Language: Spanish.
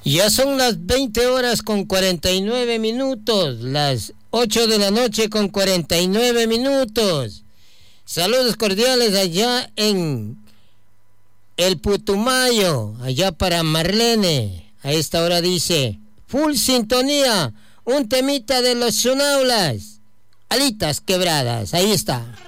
Ya son las 20 horas con 49 minutos, las 8 de la noche con 49 minutos. Saludos cordiales allá en el Putumayo, allá para Marlene. A esta hora dice, full sintonía, un temita de los Sunaulas, alitas quebradas, ahí está.